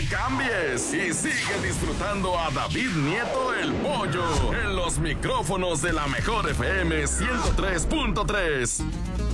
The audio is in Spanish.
cambies y sigue disfrutando a David Nieto el Pollo en los micrófonos de la Mejor FM 103.3.